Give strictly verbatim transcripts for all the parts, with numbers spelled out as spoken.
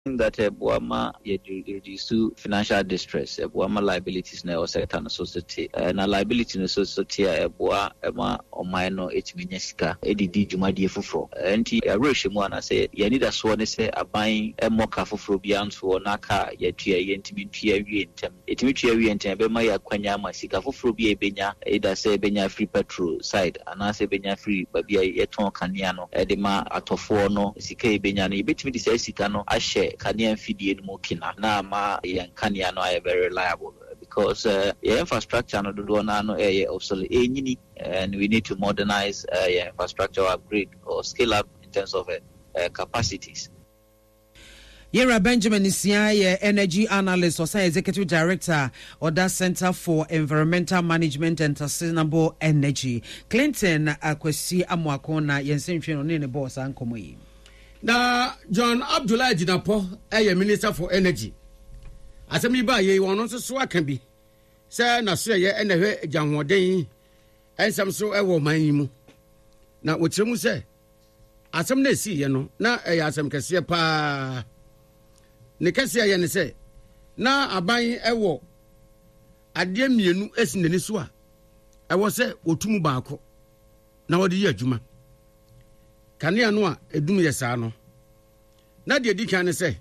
that uh, Buama reduce financial distress, uh, Buama liabilities na sector na society, uh, na liability na society uh, Bua ema omaino etiminyesika edidi jumadi fufro. Enti ya rush mu ana say ye need a so ne say aban emoka fufro bia nso naka ye tua ye ntimi tua wie ntem. Etimi tua wie ntem be ma ya kwanya ma sika fufro bia ebenya either say ebenya free petrol side ana say ebenya free ba bia ye ton kanea no e de ma atofo no sika ebenya no ebetimi de say sika no ahye Kanian Fidi and Mokina, Nama, and Kaniano are very reliable because uh, your infrastructure no do no area obsolete, and we need to modernize uh, your infrastructure, upgrade or scale up in terms of uh, uh, capacities. Yera Benjamin Isia, energy analyst, or executive director of that Center for Environmental Management and Sustainable Energy. Clinton Akwesi Amwakona, Yensen Fiona Boss and Komoyi. Na John Abdullah Jinapo, a minister for energy. Asemi ba ye won so so aka bi. Say na so ye na hwe janwoden ensam so e wo man yi mu. Na wotiremu say asem na si ye no na e asem kese pa. Ne kese ye ne say na aban e wo ade mienu esinani so a e wo say otumu baako na wode ye adwuma. Kanea no a edum yesa no na de di kan se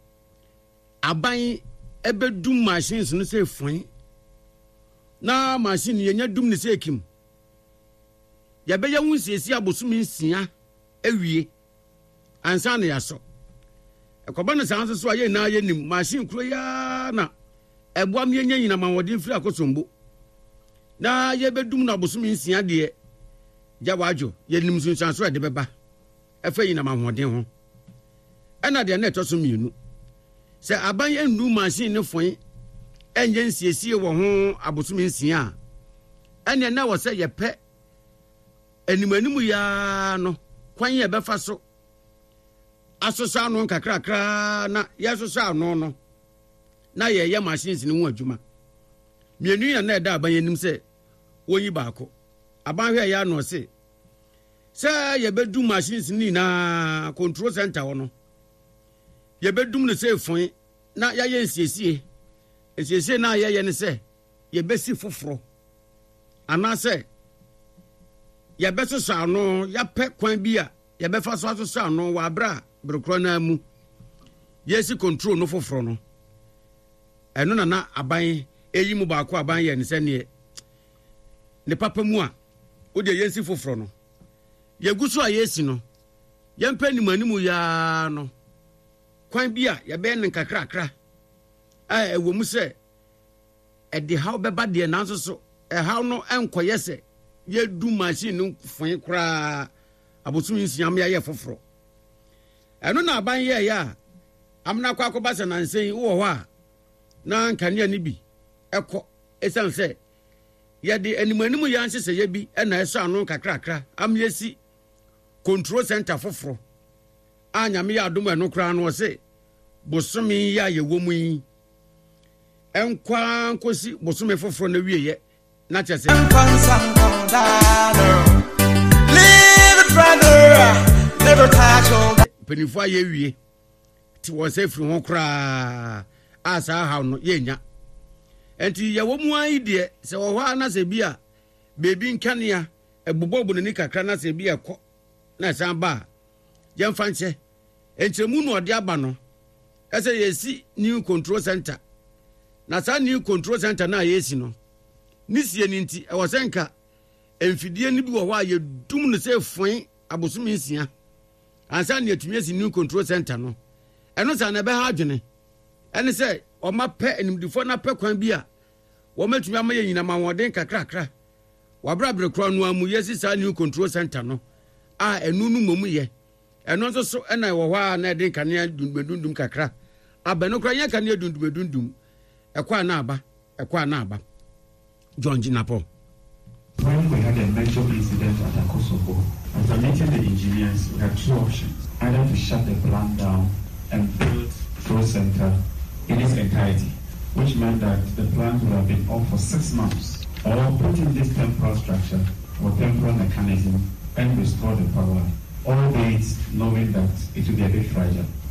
aban ebedum machines no se fun na machine yenya dum ne se kim ya be ya hunsiesi abosom nsia awie ansa na yaso ekoba no sanso so aye na aye nim machine kuro ya na eboam yenya nyina manwodin firi akosombo na ye bedum na abosom nsia de ja wajo ye nim sunsanso e de beba efe yina mahwoden ho ena de na etoso mienu se aban enu machine ne fon enye nsiesie wo ho abosom nsia ene na wo se ye pe animanimu ya no kwan ye befa so asoso anu kakrakra na yesoso anu no na ye ye machines ne ho adwuma mienu ya na eda aban enim se woyi baako aban hwe ya no se say ye bedum machines ni na control center wono ye bedum ne say fon na ya ye nsiesie nsiesie na ye ye ne say ye besi foforo ana say ye beso so ano ya pe kwan bi a ye befa so aso so ano wa bra brokro na mu ye si control no foforo no eno na na aban eyi mu ba ko aban ye ne say ne ne papa mu a o de ye si foforo no yegusu a yesi no yempa ni manimu ya no kwan bia ye be nen kakrakra a ewo mu se e de how beba de nanso so e how no enkoye se ye du machine no fon kra abosu nsiam ya ye foforo eno na aban ye ya amna kwa ko basa na nsen wo ho a na nkane ani bi ekọ esan se ye de animanimu ya nsese ye bi e na eso anu kakrakra am yesi control center foforo anya me ya adom eno kra no se bosomi ya ye wo mu yi enkwa nkosi bosomi foforo na wieye na chese live brother never touch penifo ye wie ti wo se firi ho kra asa ha no ye nya enti ye wo mu ayi de se wo ho ana se bia bebi nkanea ebubobu ne kakra na se bia ko na samba yem fanche entremu no ode aba no ese yesi new control center na sa new control center na yesi no nisie ni nti e wosenka emfidie ni bi wo wa ye dum no se fon abosom nsia ansa na etumi esi new control center no eno sa na be ha adwene ene se o ma pe enimdifo na pe kwan bi a wo matumi amaye nyina manwoden kakrakra wabrabre kro no amu yesi sa new control center no a enunu momu ye eno nso so ena wo hwa na de kanea dundum kakra abeno kra ye kanea dundum dundum ekwa na aba ekwa na aba John Jinapo. When we had a major incident at Akosobo, after meeting the engineers, we had two options: either to shut the plant down and build flow center in its entirety, which meant that the plant would have been off for six months, or put in this temporal structure or temporal mechanism and restore the power, albeit knowing that it will be a bit fragile.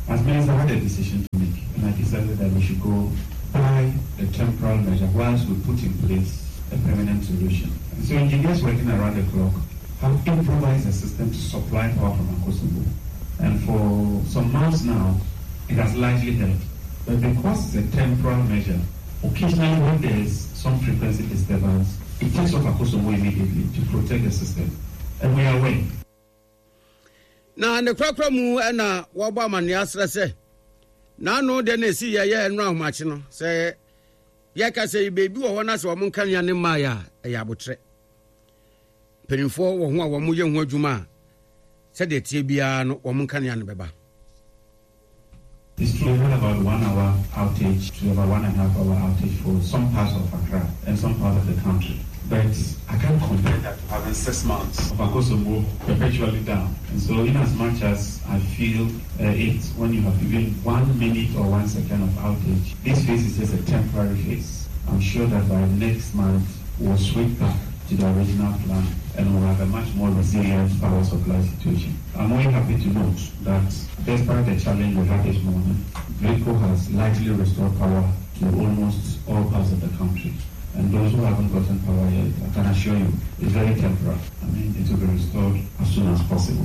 As minister, I had a decision to make, and I decided that we should go by the temporal measure whilst we put in place a permanent solution. And so engineers working around the clock have improvised a system to supply power from Akosombo. And for some months now, it has largely helped. But because it's a temporal measure, occasionally when there is some frequency disturbance, it takes off Akosombo immediately to protect the system. And we are aware. Now, the cracker mu and a Wabama Niasra say, now no, then they see ya and round matching. Say, Yaka say, baby, or one as woman can yan in Maya, a yabutre. Penny four or one more young Juma said the Tibian woman can yan beba. It's true, we had about one hour outage to about one and a half hour outage for some parts of Accra and some parts of the country. But I can't compare that to having six months of Akosombo perpetually down. And so in as much as I feel uh, it when you have even one minute or one second of outage, this phase is just a temporary phase. I'm sure that by next month we'll swing back to the original plan and we'll have a much more resilient power supply situation. I'm only happy to note that despite the challenge we have this morning, GRECO has largely restored power to almost all parts of the country. And those who haven't gotten power yet, I can assure you, it's very temporary. I mean, it will be restored as soon as possible.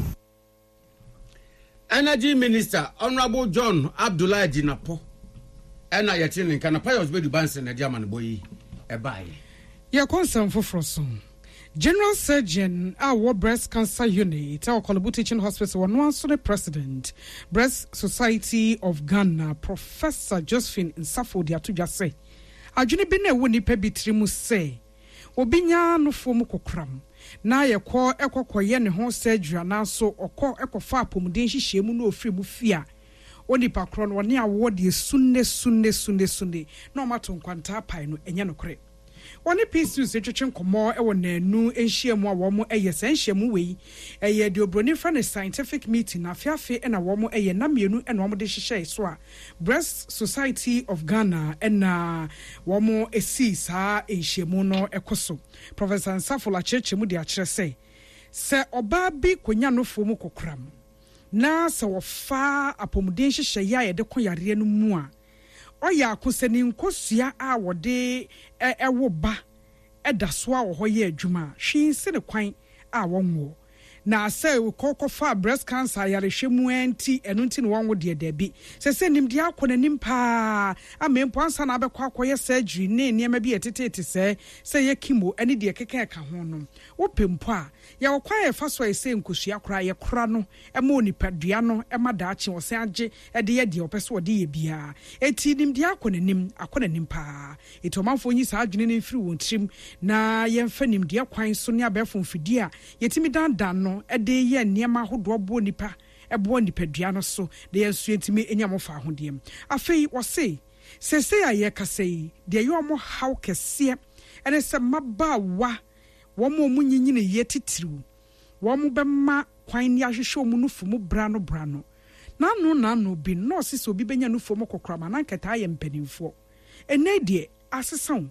Energy Minister, Honorable John Abdullah Dinapo, and I attend in Canapayos Bedu Banson, a German boy, a buy. Your concern for Frosun. General Surgeon, our breast cancer unit, our Kolobu Teaching Hospital, one one the President, Breast Society of Ghana, Professor Josephine Nsafo Diatuja say. Adwene bi na ewo nipa bitiri mu se obinya no fo mu kokram na ye ko ekokoye ne ho surgery na so okọ ekofa apomuden hihye mu na ofiri mu fia onipa kro no ne awo de sunne sunne sunne sunne na o mato nkwanta pai no enye no kore woni pieces etwetwe nkomo e wo nanu enhyiamu a wo mo eye sanhyiamu wei eye de obroni fra ne scientific meeting na afiafe e na wo mo eye na mienu e na wo mo de hyehyɛ so a Breast Society of Ghana e na wo mo esi saa enhyiamu no ekoso Professor Nsafola Chechemu de akyerɛ sɛ sɛ oba bi konya no fo mu kokram na sɛ wo fa apomuden hyehyɛ ya ye de koyare no mu a oya akusani nkosua a wode ewo ba edaso a wo hoye adwuma hwin se ne kwan a wonwo na say kokofa breast cancer yarehwemu anti eno nti ne wonwo de da bi se se nim de akọ nanim pa amempo ansa na abekọ akoye surgery ne niam bi etetete se se ye kimo ene de keka ka ho no wo pempo a ya wo kwan e fa so ese nkosua kora ye kora no e ma onipadua no e ma daache wo se age e de ye de opeso de ye bia eti nim de akọ nanim akọ nanim pa etomanfo nyi sa adwene ne mfiri won trim na ye mfa nim de kwan so ne abefo mfidi a yetimi dan dan no ede ye niema hodo bo nipa ebo nipadua no so de yesu entimi enyamo fa hodiem afei wo se sese aye kasei de ye omo haw kese ene se maba wa wo mo munyinyine ye titiriw wo mo bema kwan ni ahwehwe omu no fumu bra no bra no na no na no bi no se so bi benya no fumu kokrama na nketa aye mpanimfo ene de asesan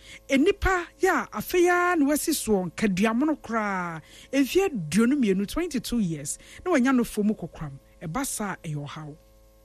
enipa ya afeya na wasi so kaduamono kra efie duonu mienu twenty-two years na wanya no fomu kokram e basa e yo hawo.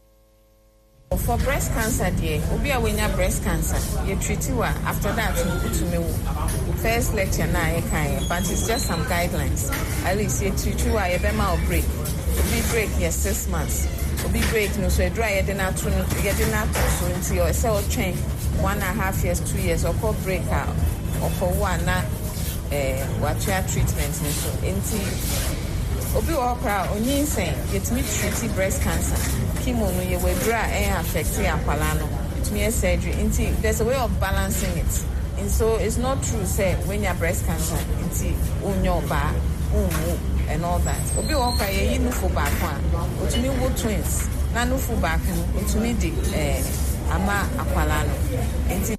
For breast cancer dear obi a wenya breast cancer you treat you after that to me first lecture na e kan but it's just some guidelines at least you treat you a be ma break obi break yes six months obi break no so e dry e dey na to no e dey na to so until you say train one and a half years, two years, or call breakout, or for one, eh, what your treatment. So, into Obi Okra, only saying, get me treated breast cancer. Kimono, you will draw and affect your palano. It me a surgery. Into there's a way of balancing it. And so, it's not true, say, when you're breast cancer, into unyo ba, umu, and all that. Obi Okra, you know for back one, but to me, what twins, nano for back, to me, eh. ama akwalano enti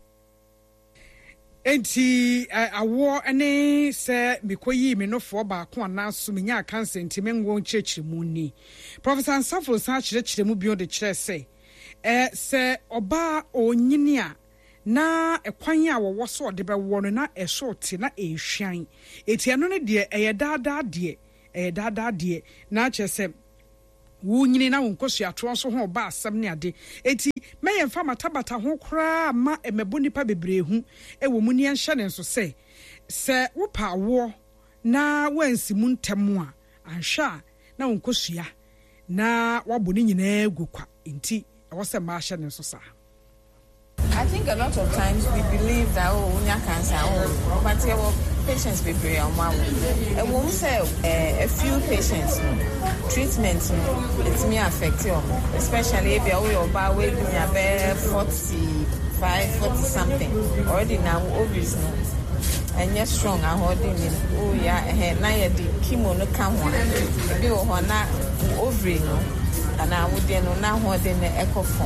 enti awo ene se mikoyi me no fo ba ko na so menya cancer enti menwo nchechiremu ni Professor Nsafo sa chirechiremu bio de kire se eh se oba onyini a na ekwan a wo so de be wo no na ehwoti na ehwan enti eno ne de eye daadaa de eye daadaa de na che se wo nyini na wo nkosua to so ho ba asem ne ade eti meyen fa matabata ho kra ma emebo nipa bebre hu e wo mu ne nhye ne so se se wo pa wo na wansi mu ntem a anhwa na wo nkosua na wabo ni nyina gu kwa nti e wo se ma hye ne so sa. I think a lot of times we believe that oh unya cancer oh but there were patients be very on one and when we say uh, a few patients treatment it's me affect you especially if you're about way be forty-five forty something already now obvious no and you're strong and holding in oh yeah na ya di chemo no come one be o na ovary no and I would then now hold in the echo form.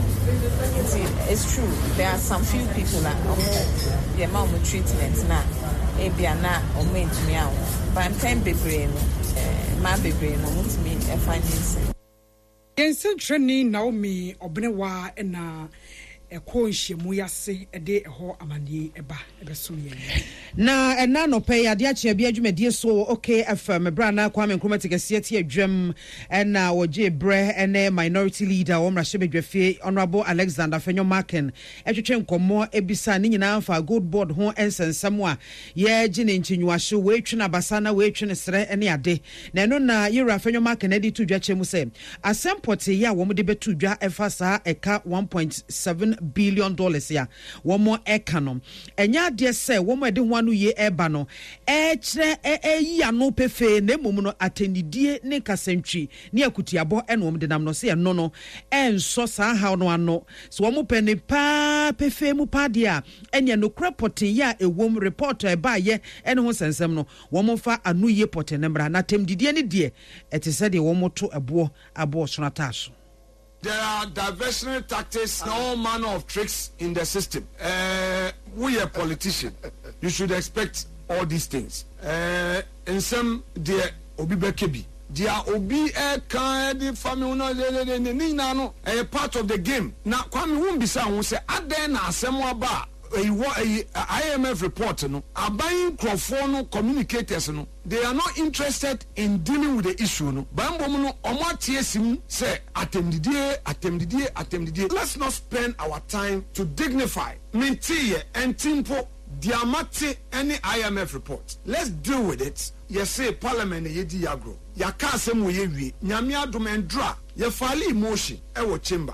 It's true. There are some few people that um, yeah, mom treatment now. Maybe I'm not or made me out. But I'm trying to be brain, my brain, or to me a finance. Yes, training Naomi Obnewa and uh e ko nhyiemu yase e de ho amani eba ebeso ye na ena no pay ade ache bia dwumadie so okay fm brana kwame nkromatikase tie adwam ena woje bre ene minority leader omrahye bedwafie honorable Alexander Fenyo Marken etwetwe nkomo ebisa ne nyina fa gold board ho ensensam a ye gine nchinyuahye we twe na basana we twe ne sere ene ade na eno na Yera Fenyo Marken edi to dwache mu se asempote ya wo de betu dwa efa saa eka one point seven billion dollars ya womo ekano enya de se womo de ho anu ye eba no e kire e yi ano pefe na emom no atendidie ne kasantwi ne akutiabo ene womo de nam no se no no enso saa ha no ano so womo pene pa pefe mu pa de a enya no krapotin ya ewom report e ba ye ene ho sensem no womo fa anu ye poten mbra na temdidie ne de etese de womo to ebo abo sonata so. There are diversionary tactics and all manner of tricks in the system. Uh, we are politicians. You should expect all these things. Uh, in some, dear Obi Bekebi, dear Obi Eka, family, no, a part of the game. Now, Kwame won't be saying, say, Aden, Asemwa Ba. I M F report no abayin crofo no communicators no they are not interested in dealing with the issue no bambom no omatie sim say atemdidie atemdidie atemdidie. Let's not spend our time to dignify mintie and timpo diamati any I M F report. Let's deal with it. Yes, say parliament yedi yagro yaka asem wo yewie nyame adom endra ye file emotion e wo chamber.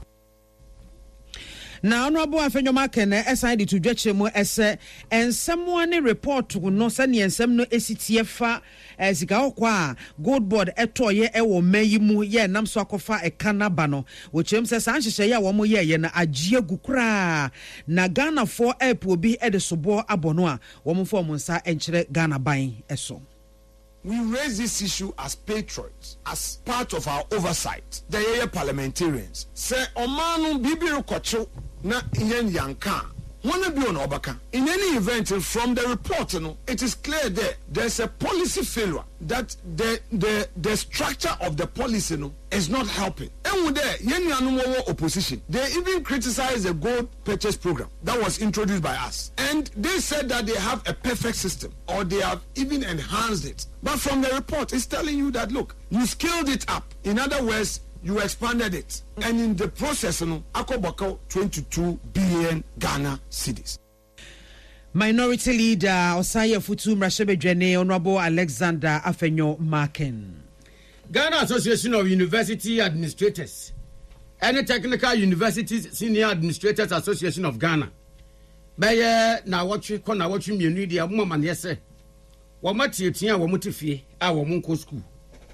Na honorable Fenyo Marken aside to dwache mu ese ensem one report no se ne ensem no esitie fa sika okwa gold board etoye e wo mayi mu ye nam so akofa e kanaba no wo chem se san hyehye ya wo mo ye ye na agye gukura na Ghana for app obi e de sobo abono a wo mo fo mo nsa enkyere Ghana ban eso. We raise this issue as patriots, as part of our oversight. The area parliamentarians say omanu bibiru kocho na yen yanka. Wanna be on Obaka. In any event, from the report, you know, it is clear that there's a policy failure, that the the the structure of the policy, you know, is not helping. And with there, yen opposition, they even criticized the gold purchase program that was introduced by us. And they said that they have a perfect system, or they have even enhanced it. But from the report, it's telling you that, look, you scaled it up. In other words, you expanded it. And in the process, you know, Akobako twenty-two billion Ghana cedis. Minority leader Osaya Futu Mrashebedwene Honorable Alexander Afenyo Marken. Ghana Association of University Administrators and Technical Universities Senior Administrators Association of Ghana. Baye na watch kona watch mienu dia mo man yese. Wo matie tia wo mutifie a wo monko school.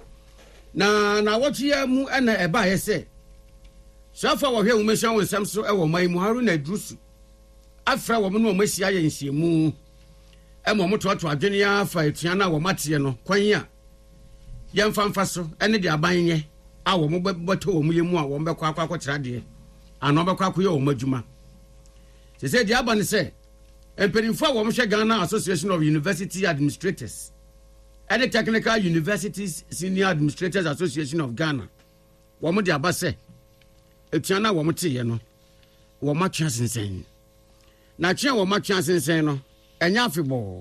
Na na watch ya mu na eba yese. Shafa wo hwe wo meshan wo nsam so e wo mai mu haru na drusu. Afra wo no masia ye nsiemu. E mo moto ato adwene ya fa etua na wo matie no kwan ya. Yemfa mfa so ene de aban ye a wo mo beto wo mu yemu a wo mbekwa akwa akwa de. Ano bekwa akwa wo madwuma. Se se de aban se emperimfo wo mo hwe Ghana Association of University Administrators and the Technical Universities Senior Administrators Association of Ghana. Wo mo de abase etua na wo mo tie no wo ma twa sensen. Na twa wo ma twa sensen no enya afebo.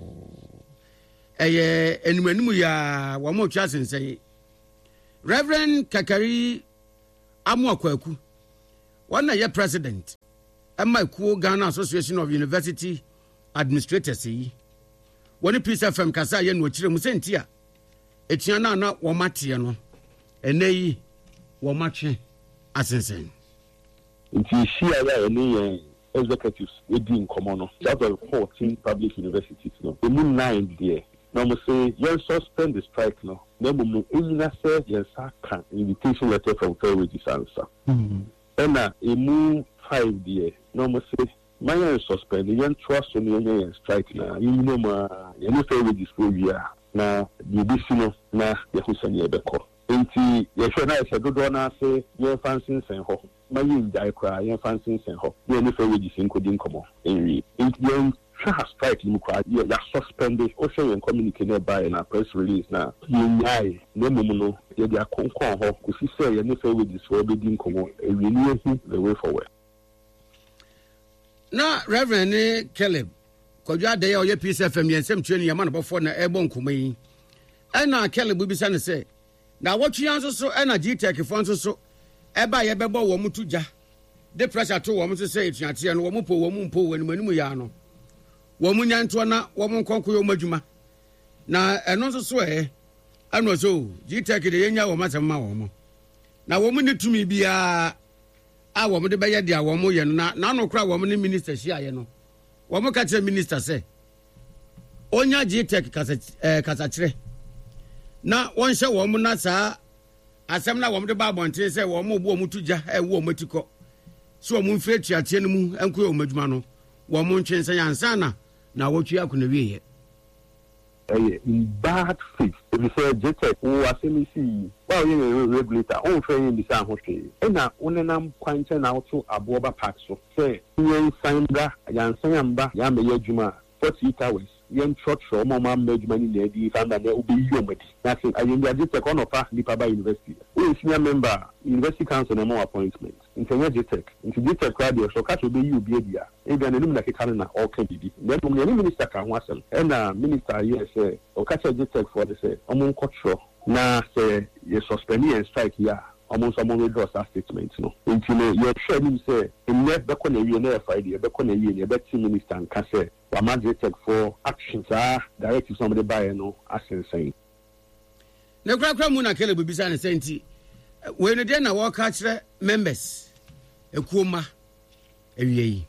Eye enumanimu ya wo mo twa sensen. Reverend Kakari Amu Akwaku. One year president. Emma Kuo Ghana Association of University Administrators. One piece of from Kasayan which Musentia. Etiana na Wamatiano. Enei Wamache Asensen. Nti shia any executives within common out of fourteen public universities no the moon nine there now we say you suspend the strike no then we even say yes can invitation letter from fair wages answer and na a moon five there now we say my suspend you trust on your strike na you know ma you know fair wages for year na you be sino na ya husani ebeko nti ye hwe na ye dodo na say you fancy sen ho my yin die cry and fancy sen ho ye ni fair wages in coding come in in strike you cry you suspended or show and communicate by in a press release now you nyai no mumu ye dia konkon ho ku si say ye ni fair wages for be come e we ni the way forward na Reverend Caleb Kodwa dey o ye Peace F M yensem tue ni yama no before na ebo nkoma yi na Caleb bi sa ne say na wotwe anso so na G-Tech fo anso so eba ye bebo wo mutuja de pressure to wo mse say etuate no wo mpo wo mpo wo animu ya no wo munyanto na wo nkonko yo madwuma na eno nso so e ano so G-Tech de yenya wo masema wo mo na wo mu ne tumi bia a wo mo de beye dia wo mo ye na na no kra wo mo ne minister hia ye no wo mo ka che minister say onya G-Tech kasa eh kasa kire na won hye wo mo na saa asem na wo mo de ba bonte say wo mo bu o mutuja e wo matiko so wo mo mfre tuate no mu enko yo madwuma no wo mo ntwense yansa na na wo twa akuna wiye eh in bad faith if you say G-Tech wo asemi si ba you regulator on fair in bisa ho hwe e na wonenam kwanche na wo abo ba park so say yen sanda yansa yamba ya me yadwuma forty-eight hours yen short show mama management in the D fanda na obi yomedi na say ayen dia G-Tech on offer Nipa Ba University we senior member University Council na more appointment intenya G-Tech into G-Tech radio so catch obi you be dia e ga na nim na keka na all can be then mo ni minister ka ho asem e na minister yes say o catch G-Tech for the say omo nkotro na say you suspend and strike here almost among the draw statement no until you sure him say in net be ko na wie na Friday be ko na wie na be team minister and ka say wa ma G-Tech for actions ah direct somebody buy no asensen na kra kra mu na kele bibisa ne senti we no dey na wo ka kire members ekuoma ewie yi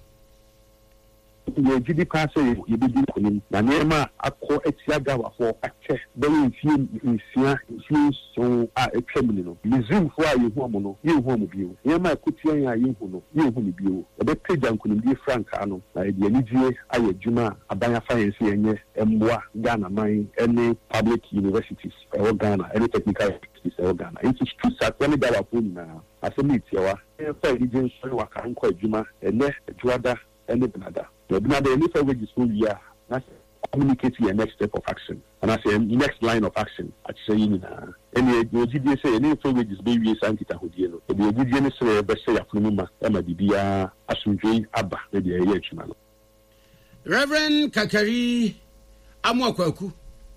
ye gidi pa say ye be di konim na nema akọ etia gawa for ache be nfie nsia nfie so a etwamini no mizim fo a ye hu amono ye hu amu bio nema akutia ya ye hu no ye hu ni bio e be peja nkonim di franka no na ye ni die aye djuma abanya science yenye emboa Ghana man any public universities e wo Ghana any technical universities e wo Ghana it is true that when gawa fo na asemi tiawa e fa di jin so wa kan ko adwuma ene adwada ene benada the benada any for wages full year na communicate your next step of action and I say next line of action at saying na any you say any for wages be we sankita hodie no the hodie ne say be say afunuma e ma bibia asunjei aba na de ye atwuma no Reverend Kakari Amuakwaku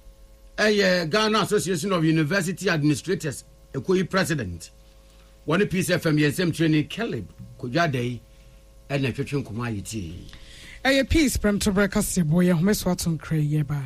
eh Ghana Association of University Administrators ekoyi president one Peace F M yensem training Caleb Kodwa and a future commodity. A peace from to break us your boy, Miss Watson Cray, yeba.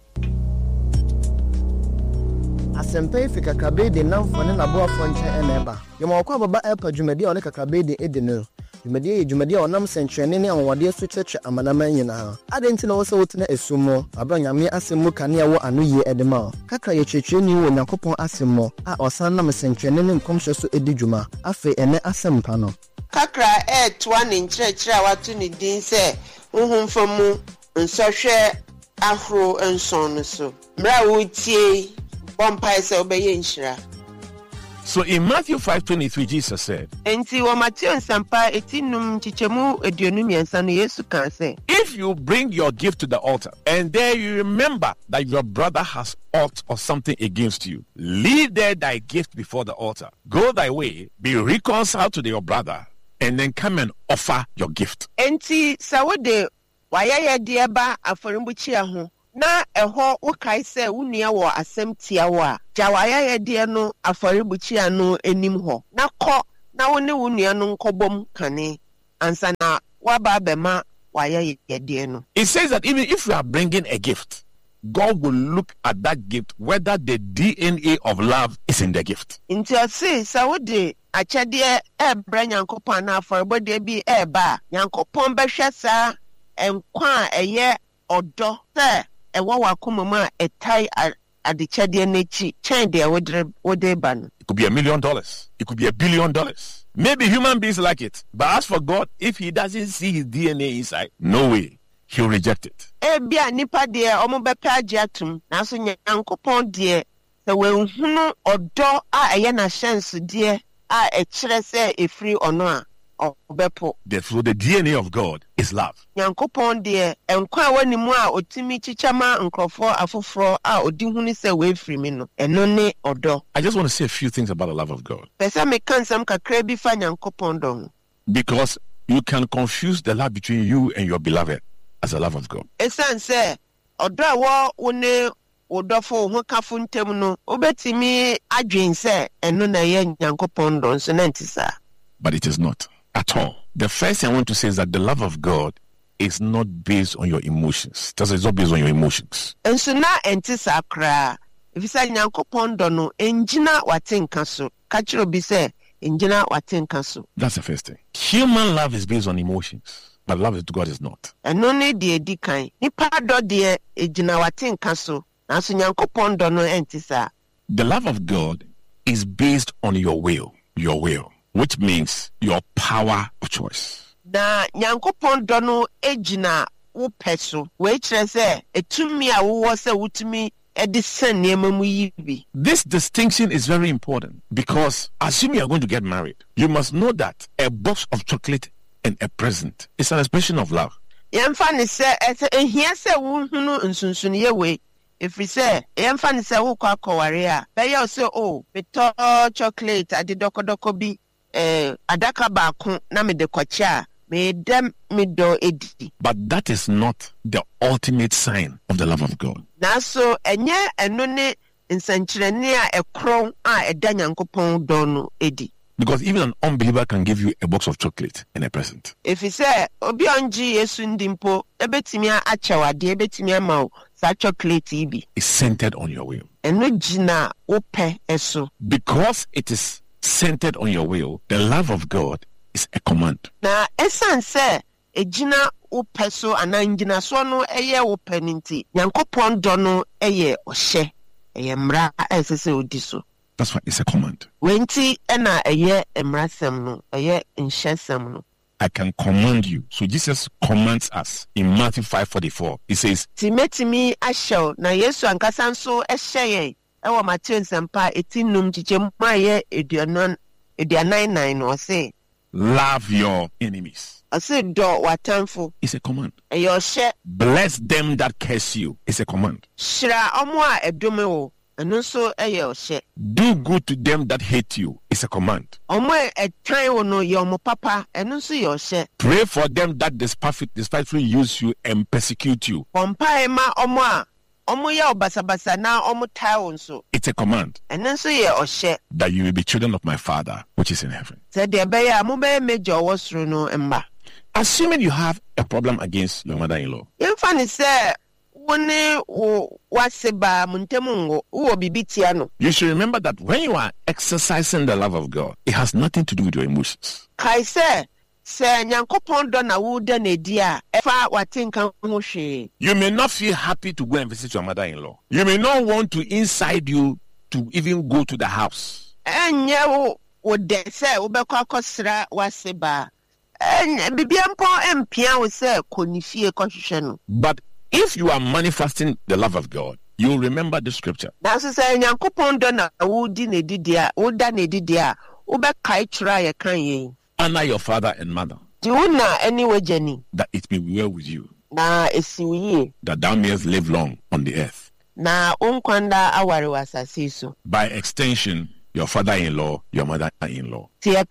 Asempe fika kabe de nam fone na bo afonche eneba. Yemo kwa baba elpa jumadi one kakabe de edeno. Jumadi jumadi onam sentrene ne onwade so cheche amanaman nyina. Ade nti na wo se wotena esumo, abanyame asemu kane wo anoye edema. Kakra ye cheche ni wo Yakopon asemo a osan nam sentrene ne nkomhwe so edijuma. Afe ene asempa no. Kakra e twa ne nkyerɛkyerɛ a wato ne din sɛ nhomfamu nsɔhwɛ ahoro nson no so mra wotie bompai sɛ obɛyɛ nhyira. So in Matthew five twenty-three Jesus said, Enti wo Matthew nsampa etinum chichemu aduonu miɛnsa no Yesu kan sɛ, if you bring your gift to the altar and there you remember that your brother has ought or something against you, leave there thy gift before the altar, go thy way, be reconciled to your brother, and then come and offer your gift. Enti sa wo de wayaya de ba aforimbuchia ho na eho wo kai se wo nua wo asem tia wo a ja wayaya de no aforimbuchia no enim ho na kɔ na wo ne wo nua no nkɔbɔm kane ansa na waba bɛma wayɛ yɛdeɛ no. It says that even if you are bringing a gift, God will look at that gift whether the D N A of love is in the gift. Nti ɔse sɛ wode akyɛdeɛ ɛbrɛ Nyankopɔn na afɔrebɔdeɛ bi ɛba Nyankopɔn bɛhwɛ saa nkwa a ɛyɛ ɔdɔ sɛ ɛwɔ wakoma mu a ɛtae adekyɛdeɛ n'akyi kyɛn deɛ wode ba no. It could be a million dollars. It could be a billion dollars. Maybe human beings like it. But as for God, if he doesn't see his D N A inside, no way. He'll reject it. Ebia nipa deɛ ɔmo bɛpɛ agye atum nanso Nyankopɔn deɛ sɛ wɔnhunu ɔdɔ a ɛyɛ n'ahyɛnsodeɛ a ɛkyerɛ sɛ efiri ɔno a ɔbɛpo. Therefore, the D N A of God is love. Nyankopɔn deɛ nkwa a wɔne mu a otimi kyikyama nkrɔfoɔ afoforɔ a odi huni sɛ wɔefiri mi no ɛno ne ɔdɔ. I just want to say a few things about the love of God. Pɛsɛ meka nsɛm kakra bi fa Nyankopɔn dɔ ho. Because you can confuse the love between you and your beloved as a love of God. Esan sɛ ɔdɔ a wɔ wo ne wo dɔfo ho kafo ntam no wobɛtumi adwen sɛ ɛno na ɛyɛ Nyankopɔn dɔ nso na nti saa. But it is not at all. The first thing I want to say is that the love of God is not based on your emotions. That's it's not based on your emotions. Nso na ɛnti saa koraa efisɛ Nyankopɔn dɔ no engyina wate nka so ka kyerɛ obi sɛ engyina wate nka so. That's the first thing. Human love is based on emotions. But love to God is not. Ɛno ne deɛ di kan. Nipa dɔ deɛ egyina wate nka so. Nanso Nyankopɔn dɔ no ɛnti saa. The love of God is based on your will, your will, which means your power of choice. Na Nyankopɔn dɔ no egyina wo pɛ so. Wei kyerɛ sɛ etumi a wowɔ sɛ wotumi ɛde sɛn nneɛma mu yi bi. This distinction is very important because assume you are going to get married, you must know that a box of chocolate and a present is an expression of love. Yɛmfa ne sɛ ɛsɛ ehia sɛ wohunu nsunsuniye wei efiri sɛ yɛmfa ne sɛ wokɔ akɔware a bɛyɛ sɛ o metɔ chocolate ade dɔkɔdɔkɔ bi eh adaka baako na mede kɔkye a medɛ medɔ edi. But that is not the ultimate sign of the love of God. Naso ɛnyɛ ɛno ne nsɛnkyerɛnne a ɛkorɔn a ɛda Nyankopɔn dɔ no edi. Because even an unbeliever can give you a box of chocolate and a present. If you say, Obi onji Yesu ndimpo, ebetimi achawade, ebetimi ama sa chocolate ibi. It's centered on your will. Eno jina ope eso. Because it is centered on your will, the love of God is a command. Na esan se ejina ope so ananjina so no eye ope ninti. Nyankopon do no eye ohye. Eye mra esese odi so. That's why it's a command. Wenti ena eye emrasem no, eye nhyesem no. I can command you. So Jesus commands us in Matthew five forty-four. He says, Timetimi ashaw na Yesu ankasa nso ehye ewo Matthew nsempa etinum chichemu aye eduanan eduanan nine no say, love your enemies. Ase do watamfo. It's a command. Eye ohye. Bless them that curse you. It's a command. Shira omo a edome wo. Do good to them that hate you. It's a command. Pray for them that despitefully use you and persecute you. It's a command that you will be children of my Father which is in heaven. Assuming you have a problem against your mother-in-law, you should remember that when you are exercising the love of God, it has nothing to do with your emotions. You may not feel happy to go and visit your mother-in-law. You may not want to inside you to even go to the house. But if you are manifesting the love of God, you will remember the scripture. Honor your father and mother, that it may be well with you, that thou mayest live long on the earth. By extension, your father-in-law, your mother-in-law.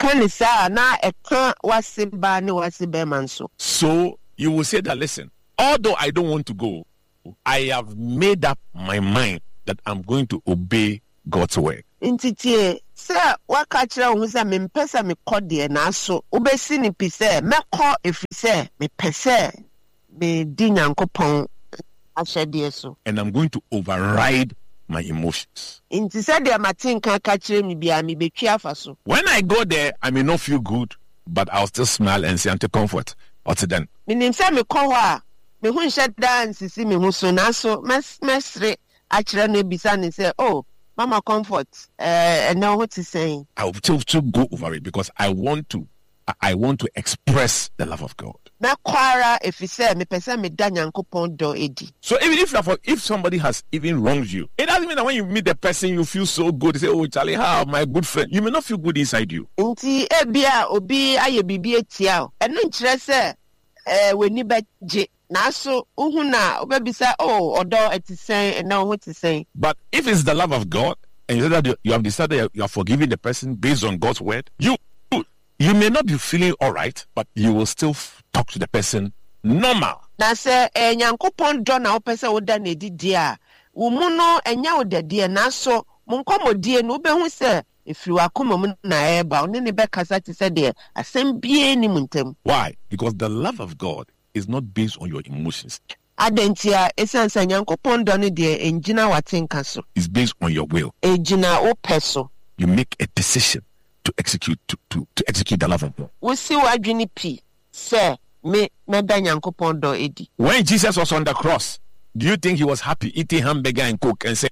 So you will say that, listen, although I don't want to go, I have made up my mind that I'm going to obey God's word. Intitie, sir, what catcher who's a mempesa me cordia naso, obesini pise, me call if you say, me pese, me dinner coupon, I said yes. And I'm going to override my emotions. Inti said there Martin can catch me be a me be careful. When I go there, I may not feel good, but I'll still smile and say, I'm to comfort. What's it then? Me name say me call her. Me who shut dance see me who so na so mes mesre actually no bisa and say, oh, Mama comfort. Uh, and now what is saying? I will still, still go over it because I want to. I, I want to express the love of God. Na kwara if you say me person me da Nyankopon do edi. So even if if somebody has even wronged you, it doesn't mean that when you meet the person you feel so good. You say, "Oh, Charlie, how my good friend." You may not feel good inside you. Nti ebia obi aye bibi etia o. Eno nkyere se eh weni beje. Na so uhu na obebisa oh odo etisen and now what is saying. But if it's the love of God and you say that you have decided you are forgiving the person based on God's word, you you may not be feeling all right, but you will still f- talk to the person normal. Na se eh Nyankopon do na opese woda na edi dia. Wo mu no enya woda dia na so mo nkomodie no be hu se efiri wakoma mu na eba oni ne be kasa ti se de asem bie ni muntem. Why? Because the love of God is not based on your emotions. Adentia esansa Nyankopon do ne de enjina watenka so. It's based on your will. Ejina o peso. You make a decision to execute to, to, to execute the love of God. We see wadwini pi say me me da Nyankopon do edi. When Jesus was on the cross, do you think he was happy eating hamburger and coke and saying,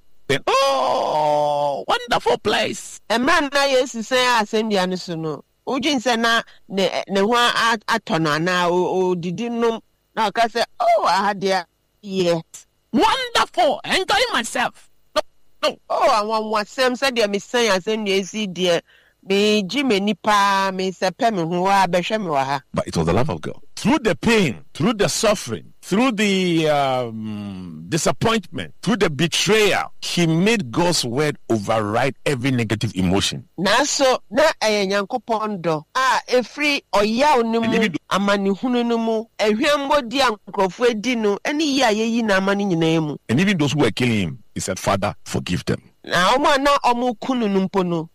"Oh, wonderful place"? A man na yes say asem dia no so no. Ujin say na ne ne ho atona na o didi no na ka say, "Oh, I had there yes. Wonderful, enjoying myself." No, no. Oh, I want what Sam said there me say asem dia si dia. Me Jimmy nipa me sepe me ho a behwe me wa ha. But it was the love of God. Through the pain, through the suffering, through the um, disappointment, through the betrayal, he made God's word override every negative emotion. Na so na eye Nyankopon do a efri oyaw no mu amani hunu no mu ehwembo di ankrofo edi no ene yi ayeyi na amani nyina mu. And even those who were killing him, he said, "Father, forgive them." Na omo na omo kunu no mpo no.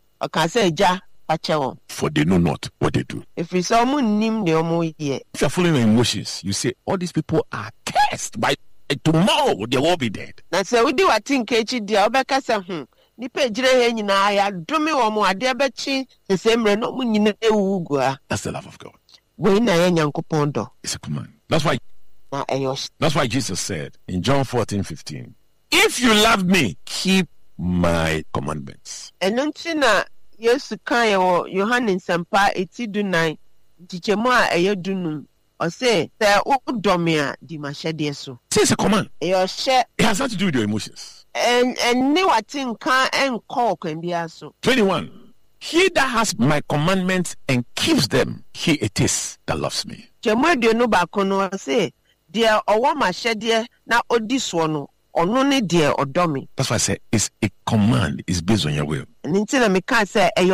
For they know not what they do. If you saw nim the omo ye. If you are following your emotions, you say all these people are cursed. By tomorrow they will be dead. Na say we do what think echi dia obeka say hm nipa ejire he nyina ya domi omo ade bechi sesemre no mu nyina ewu gua. That's the love of God. We na ye Nyankopon do. It's a command. That's why na eyosh. That's why Jesus said in John fourteen fifteen, "If you love me, keep my commandments." Enunti na Yesu kan yo Yohane Sampa etidu nine tichemu a eyedunum o say se udome a di mahede so. It's a command. Your share it has nothing to do with your emotions. And and ne watin kan enko kan bia so. twenty-one He that has my commandments and keeps them, he it is that loves me. Chemu de no ba kono say dia owo mahede na odi so no. That's why I say it's a command. It's based on your will. It's not based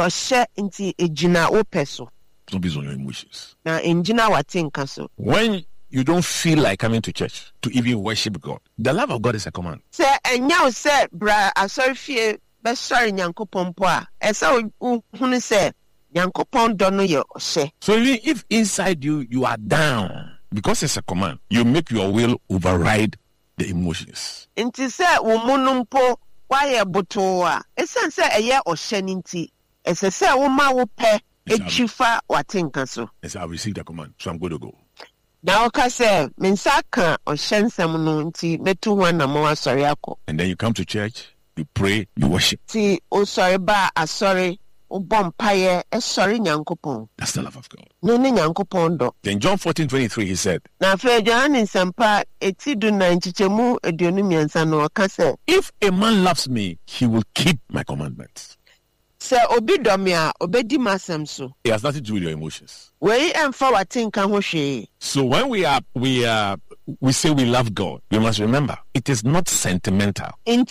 on your emotions. When you don't feel like coming to church to even worship God, the love of God is a command. So even if inside you you are down, because it's a command, you make your will override the emotions. Inti se wo munumpo waye botoa esense eye ohyaninti esese wo ma wo pe etwifa watenka so. Yes, I received the command, so I'm going to go. Now ka se mensa ka ohyansam no nti metu ho na mo asori akọ. And then you come to church, you pray, you worship. Ti o sorry ba asori That's the love of God. Then John fourteen twenty-three, he said, if a man loves me, he will keep my commandments. It has nothing to do with your emotions. So when we are we are we say we love God, we must remember it is not sentimental.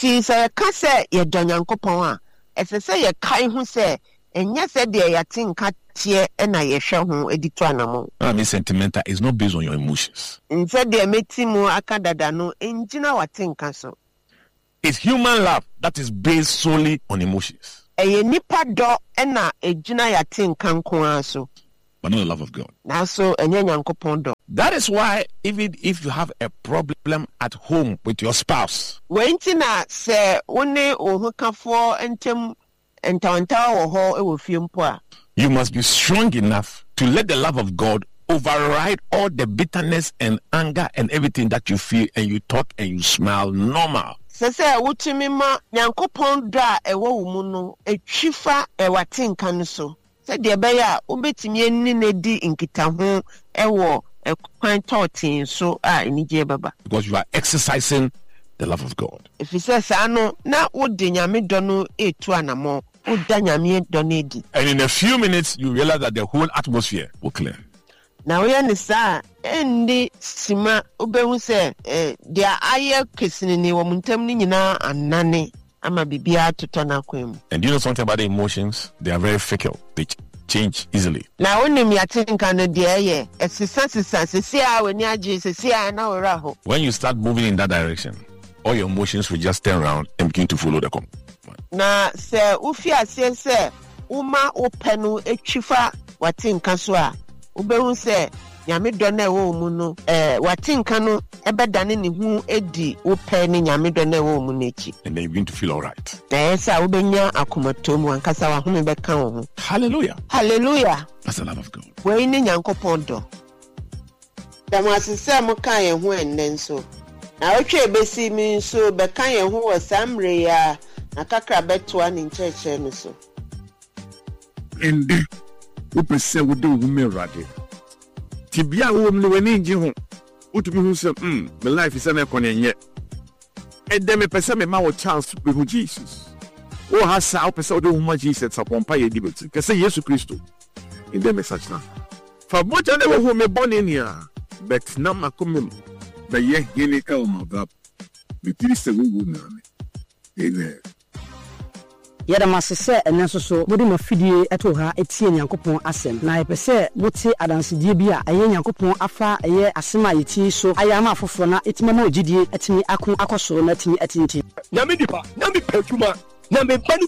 As I say, a kind who say, and yes, I dear, I think cat tear and I show him a detuanamo. I mean, sentimental is not based on your emotions. Instead, they made him more akadadano, and you know what think so. It's human love that is based solely on emotions. Eye nipa do na ejina yate nkan ko aso. But not the love of God. Na so enye Nyankopon do. That is why even if you have a problem at home with your spouse, wenti na se one ohukafo entem entawanta wo ho e wo fie mpo a, you must be strong enough to let the love of God override all the bitterness and anger and everything that you feel, and you talk and you smile normal. Se se wutumi ma Nyankopon do a ewo wo mu no etwifa e wate nka no so. Se de be ya obetimi eni na di nkita ho ewo ekwan totin so a enije baba. Because you are exercising the love of God. If you say sa no na wodi nyame do no etu anamo, woda nyame do no edi. And in a few minutes you realize that the whole atmosphere will clear. Na we ni sa endi sima obehu se eh dia aye kesini ni wo muntem ni nyina anane ama bibia toto na kwem. And do you know something about the emotions? They are very fickle. They ch- change easily. Na onim ya tinka no dia ye esisa sisa sisia weni age sisia na wora ho. When you start moving in that direction, all your emotions will just turn around and begin to follow the command. Na se ufi ase se uma openu etwifa watinka so a ubehu se nyame do na ewo mu no eh watinka no ebedane ne hu edi upe ni nyame do na ewo mu nechi. And then you begin to feel all right. Yes, I ubenya akomatom wankasa wa home beka wo ho. Hallelujah. Hallelujah. That's the love of God. We ni Nyankopon do. Damasese mo kan ye ho enne so. Na otwe besi mi so beka ye ho wo samre ya na kakra betwa ni ncheche no so. Ende upese wo do wo merade. Tibia wo mle wani nji ho. Utumi hu se mm my life is an ekonenye. Ede me pese me ma wo chance to be Jesus. O ha sa upese wo do hu Jesus upon pa ye dibet. Kese Yesu Kristo. Inde message na. Fa boja ne wo me born in here. Bet na makomem. Ba ye yene ka o ma ba. Me tiri se wo na me. Amen. Yada masese enen so so bodi mafidie eto ha etie Nyankopon asem na yepese wote adansedie bi a eye Nyankopon afa eye asema yeti so ayama afofo na etima ma ogidie etimi ako akoso na timi atinti nyame dipa nyame pajuma nyame